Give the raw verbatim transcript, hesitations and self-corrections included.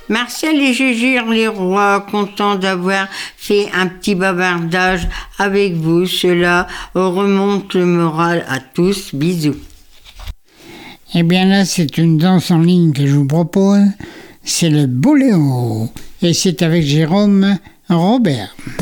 Marcel et Gégire les rois, contents d'avoir fait un petit bavardage avec vous. Cela remonte le moral à tous. Bisous. Eh bien là, c'est une danse en ligne que je vous propose. C'est le boléro. Et c'est avec Jérôme Robert.